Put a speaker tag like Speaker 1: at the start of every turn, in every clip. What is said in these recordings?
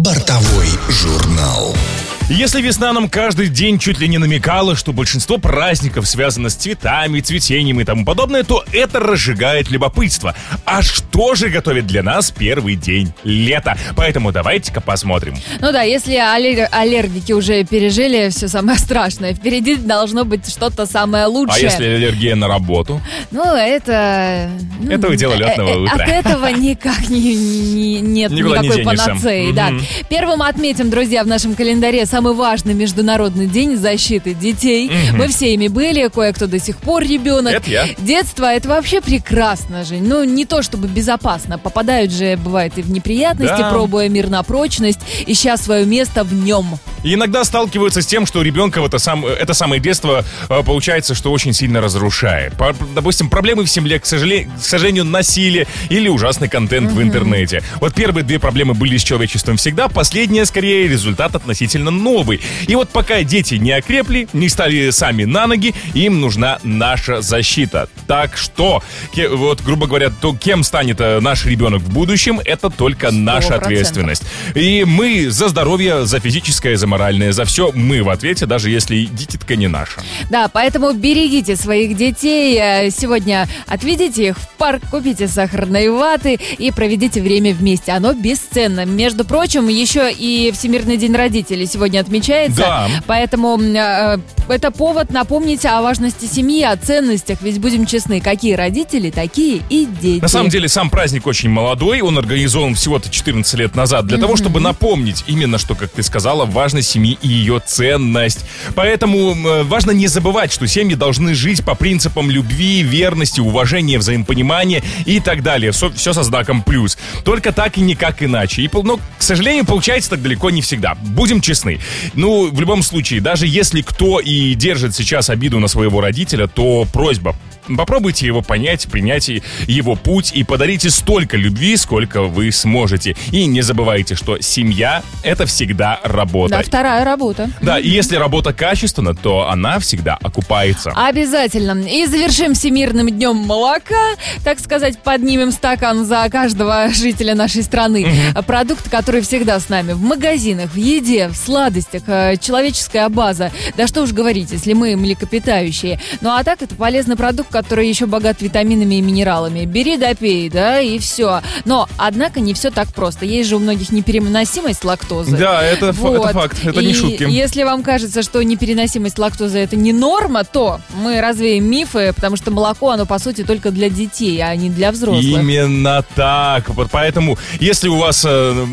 Speaker 1: Бортовой журнал.
Speaker 2: Если весна нам каждый день чуть ли не намекала, что большинство праздников связано с цветами, цветением и тому подобное, то это разжигает любопытство. А что же готовит для нас первый день лета? Поэтому давайте-ка посмотрим.
Speaker 3: Ну да, если аллергики уже пережили все самое страшное, впереди должно быть что-то самое лучшее.
Speaker 2: А если аллергия на работу?
Speaker 3: Ну, это...
Speaker 2: Это дело летного утра.
Speaker 3: От этого никак нет никакой панацеи. Да. Первым отметим, друзья, в нашем календаре самый важный Международный день защиты детей. Мы все ими были, кое-кто до сих пор ребенок.
Speaker 2: Это я.
Speaker 3: Детство — это вообще прекрасно, Жень. Ну, не то чтобы безопасно. Попадают же, бывает, и в неприятности,
Speaker 2: да,
Speaker 3: пробуя мир на прочность, ища свое место в нем.
Speaker 2: И иногда сталкиваются с тем, что у ребенка это самое детство, получается, что очень сильно разрушает. Допустим, проблемы в семье, к сожалению, насилие или ужасный контент в интернете. Вот первые две проблемы были с человечеством всегда, последняя, скорее, результат относительно новый. И вот пока дети не окрепли, не стали сами на ноги, им нужна наша защита. Так что, вот, грубо говоря, то кем станет наш ребенок в будущем, это только 100%. Наша ответственность. И мы за здоровье, за физическое, за моральное, за все мы в ответе, даже если дитятка не наша.
Speaker 3: Да, поэтому берегите своих детей. Сегодня отведите их в парк, купите сахарной ваты и проведите время вместе. Оно бесценно. Между прочим, еще и Всемирный день родителей сегодня отмечается.
Speaker 2: Да.
Speaker 3: Поэтому это повод напомнить о важности семьи, о ценностях. Ведь будем честны, какие родители, такие и дети.
Speaker 2: На самом деле, сам праздник очень молодой. Он организован всего-то 14 лет назад для того, чтобы напомнить именно, что, как ты сказала, важность семьи и ее ценность. Поэтому важно не забывать, что семьи должны жить по принципам любви, верности, уважения, взаимопонимания и так далее. Все со знаком плюс. Только так и никак иначе. Но, к сожалению, получается так далеко не всегда. Будем честны. Ну, в любом случае, даже если кто и держит сейчас обиду на своего родителя, то просьба: попробуйте его понять, принять его путь и подарите столько любви, сколько вы сможете. И не забывайте, что семья — это всегда работа.
Speaker 3: Да, вторая работа.
Speaker 2: Да, и если работа качественна, то она всегда окупается.
Speaker 3: Обязательно. И завершим Всемирным днем молока. Так сказать, поднимем стакан за каждого жителя нашей страны. Продукт, который всегда с нами в магазинах, в еде, в сладостях, человеческая база. Да что уж говорить, если мы млекопитающие. Ну а так, это полезный продукт, который еще богат витаминами и минералами. Бери да пей, да, и все. Но, однако, не все так просто. Есть же у многих непереносимость лактозы.
Speaker 2: Да, это факт, это не шутки.
Speaker 3: Если вам кажется, что непереносимость лактозы — это не норма, то мы развеем мифы, потому что молоко, оно, по сути, только для детей, а не для взрослых.
Speaker 2: Именно так. Вот поэтому, если у вас,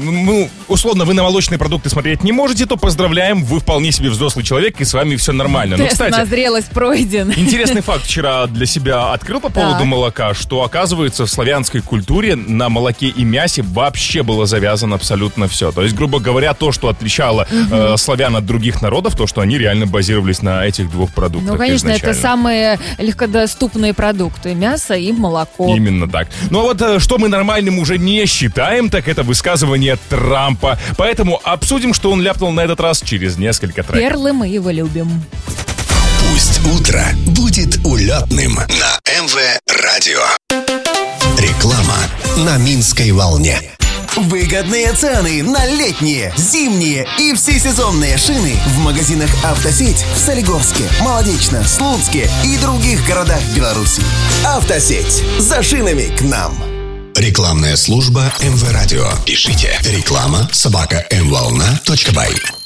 Speaker 2: условно, вы на молочные продукты смотреть не можете, то поздравляем, вы вполне себе взрослый человек, и с вами все нормально.
Speaker 3: Тест на зрелость пройден.
Speaker 2: Интересный факт вчера для себя открыл по поводу молока, что, оказывается, в славянской культуре на молоке и мясе вообще было завязано абсолютно все. То есть, грубо говоря, то, что отличало славян от других народов, то, что они реально базировались на этих двух продуктах.
Speaker 3: Ну, конечно,
Speaker 2: изначально.
Speaker 3: Это самые легкодоступные продукты — мясо и молоко.
Speaker 2: Именно так. Ну, а вот что мы нормальным уже не считаем, так это высказывание Трампа. Поэтому обсудим, что он ляпнул на этот раз через несколько треков.
Speaker 3: Перлы мы его любим.
Speaker 1: Пусть утро будет улетным на МВ Радио. Реклама на Минской волне.
Speaker 4: Выгодные цены на летние, зимние и всесезонные шины в магазинах «Автосеть» в Солигорске, Молодечно, Слуцке и других городах Беларуси. «Автосеть» — за шинами к нам.
Speaker 1: Рекламная служба МВ Радио. Пишите реклама@mvolna.by.